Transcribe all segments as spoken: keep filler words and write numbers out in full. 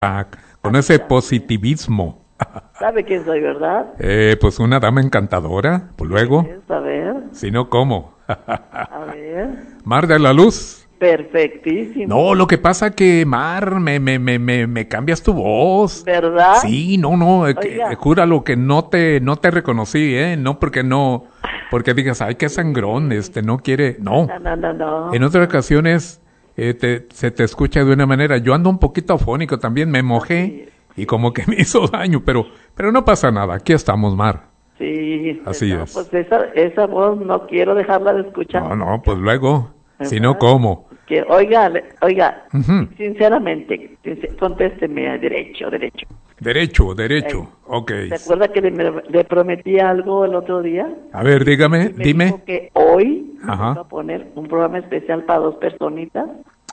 Ah, con ese positivismo. ¿Sabe quién soy, verdad? Eh, pues una dama encantadora, pues luego. A ver, Si no, ¿cómo? a ver. Mar de la Luz. Perfectísimo. No, lo que pasa que, Mar, me, me, me, me, me cambias tu voz. ¿Verdad? Sí, no, no, eh, que, Oiga. eh, júralo que no te, no te reconocí, ¿eh? No porque no, porque digas, ay, qué sangrón, este, no quiere, no. No, no, no, no. En otras ocasiones eh, te, se te escucha de una manera. Yo ando un poquito afónico también, me mojé y como que me hizo daño, pero, pero no pasa nada, aquí estamos, Mar. Sí. Así no, es. Pues esa, esa voz no quiero dejarla de escuchar. No, no, pues luego, si ¿Verdad? no, ¿cómo? Que, oiga, le- oiga, Ujú. sinceramente, sincer- contésteme derecho, derecho. Derecho, derecho, Ey. ok. ¿Se acuerda que le, le prometí algo el otro día? A ver, dígame, Me dime. dijo que hoy me Ajá. iba a poner un programa especial para dos personitas.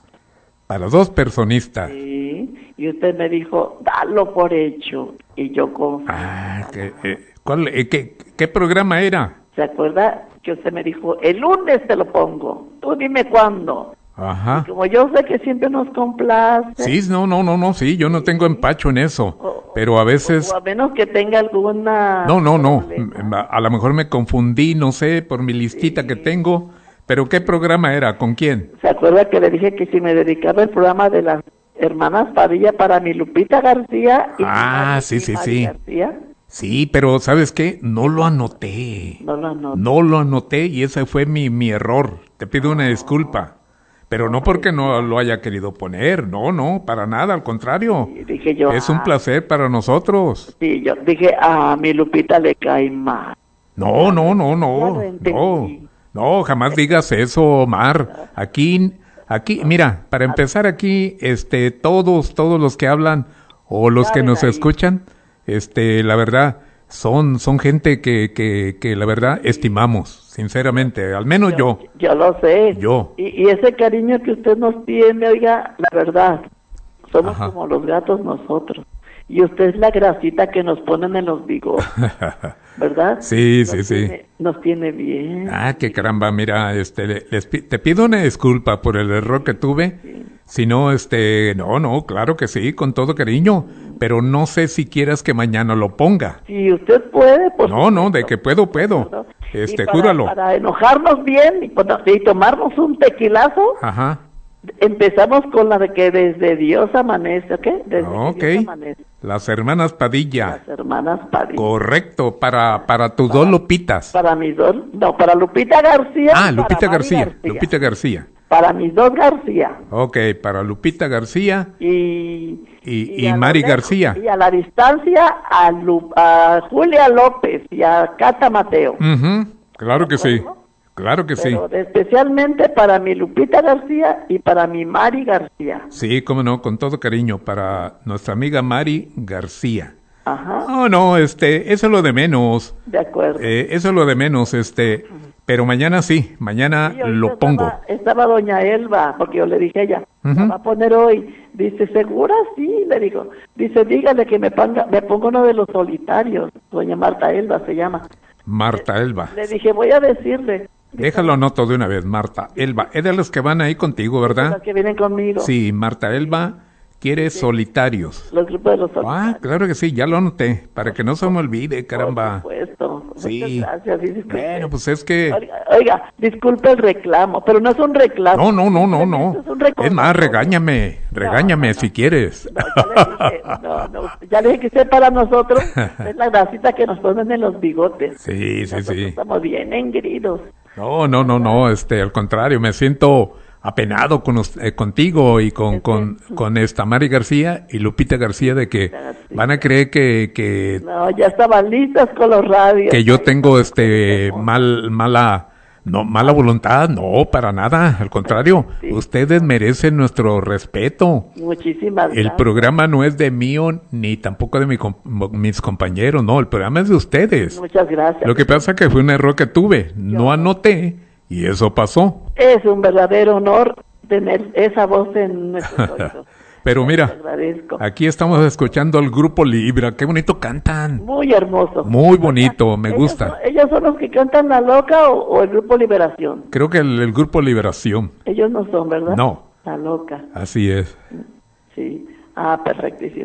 Para dos personistas. Sí, y usted me dijo, dalo por hecho. Y yo confío. Ah, ¿qué, eh, cuál, eh, qué, ¿qué programa era? ¿Se acuerda que usted me dijo, el lunes te lo pongo? Tú dime cuándo. Ajá. Como yo sé que siempre nos complace. Sí, no, no, no, no, sí, yo no tengo empacho en eso, o- pero a veces... O a menos que tenga alguna... No, no, no, problema. m- a lo mejor me confundí, no sé, por mi listita que tengo, pero ¿qué programa era? ¿Con quién? ¿Se acuerda que le dije que si me dedicaba el programa de las hermanas Padilla para mi Lupita García y mi Ah, Mari- sí, mi sí, Mari sí. García? Sí, pero ¿sabes qué? No lo anoté. No lo anoto. No lo anoté y ese fue mi, mi error. Te pido una disculpa. Pero no porque no lo haya querido poner, no, no, para nada, al contrario. Y dije yo, Es un ah, placer para nosotros. sí, yo dije, a mi Lupita le cae mal. No, no, no, Ya no, lo no, entendí. no, jamás digas eso, Omar. Aquí, aquí, mira, para empezar aquí, este, todos, todos los que hablan o los que Saben nos ahí. escuchan, este, la verdad, son, son gente que, que, que la verdad estimamos, sinceramente, al menos yo. Yo lo sé. Yo. Y, y ese cariño que usted nos tiene, oiga, la verdad, somos Ajá. como los gatos nosotros. Y usted es la grasita que nos ponen en los bigotes, ¿verdad? Sí, Nos sí, sí. tiene- Nos tiene bien. Ah, qué caramba, mira, este, le- les pi- te pido una disculpa por el error que tuve. Si no, este, no, no, claro que sí, con todo cariño, pero no sé si quieras que mañana lo ponga. Si usted puede, pues... No, no, de que puedo, puedo. ¿no? Este, Y para, júralo. para enojarnos bien y, pon- y tomarnos un tequilazo, Ajá. empezamos con la de que desde Dios amanece, ¿ok? Desde Ok. que Dios amanece. Las hermanas Padilla. Las hermanas Padilla. Correcto, para, para tus dos Lupitas. Para mis dos, no, para Lupita García. Ah, y Lupita para Mari García, Lupita García. Para mis dos García. Ok, para Lupita García. Y, Y- y a lo Mari lejos- García. Y a la distancia a, Lu- a Julia López y a Cata Mateo. Ujú, claro que sí, claro que sí. Pero especialmente para mi Lupita García y para mi Mari García. Sí, cómo no, con todo cariño, para nuestra amiga Mari García. Ajá, No, no, este, eso es lo de menos, de acuerdo. eh, eso es lo de menos, este, pero mañana sí, mañana Sí, ahorita lo pongo. Estaba, estaba doña Elba, porque yo le dije a ella, Ujú. ¿la va a poner hoy? Dice, ¿segura? Sí, le digo. Dice, dígale que me ponga, me ponga uno de los solitarios. Doña Marta Elba se llama. Marta Elba. Le dije, voy a decirle. Déjalo anoto de una vez, Marta Elba. Es de los que van ahí contigo, Las ¿verdad? que vienen conmigo. Sí, Marta Elba quiere solitarios. Los grupos de los Ah, solitarios. claro que sí, ya lo anoté, para que no se me olvide, caramba. Por supuesto. Sí. Muchas gracias. sí, disculpe. Bueno, pues es que... Oiga, oiga, disculpe el reclamo, pero no es un reclamo. No, no, no, no, no. Simplemente Es, un Es más, recordatorio. regáñame, regáñame no, no. si quieres. No, ya le dije, no, no, ya le dije que usted para nosotros es la grasita que nos ponen en los bigotes. Sí, sí, Nosotros sí. Estamos bien engridos. No, no, no, no, este, al contrario, me siento apenado con us- eh, contigo y con, con, con esta Mari García y Lupita García de que van a creer que, que, No, ya estaban listas con los radios. que yo tengo este mal, mala, no, mala voluntad, no, para nada, al contrario, Sí. ustedes merecen nuestro respeto. Muchísimas El gracias. programa no es de mío ni tampoco de mi com- mis compañeros, no, el programa es de ustedes. Muchas gracias. Lo que pasa que fue un error que tuve, no anoté y eso pasó. Es un verdadero honor tener esa voz en nuestros oídos. Pero Te mira, agradezco. aquí estamos escuchando al grupo Libra, qué bonito cantan. Muy hermoso. Muy bonito, me ¿Ellos gusta. son- ¿Ellos son los que cantan La Loca o, o el Grupo Liberación? Creo que el, el grupo Liberación, Ellos no son, ¿verdad? no, La Loca, así es. sí. Ah, perfectísimo.